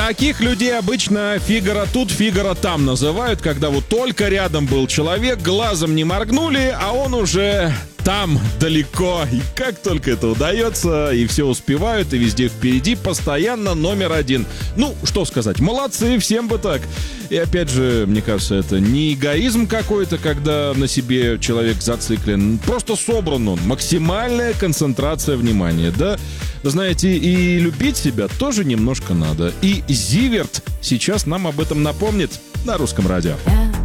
Таких людей обычно Фигаро тут, Фигаро там называют, когда вот только рядом был человек, глазом не моргнули, а он уже там, далеко. И как только это удается, и все успевают, и везде впереди, постоянно номер один. Ну, что сказать, молодцы, всем бы так. И опять же, мне кажется, это не эгоизм какой-то, когда на себе человек зациклен. Просто собран он. Максимальная концентрация внимания, да? Вы знаете, и любить себя тоже немножко надо. И Зиверт сейчас нам об этом напомнит на Русском радио.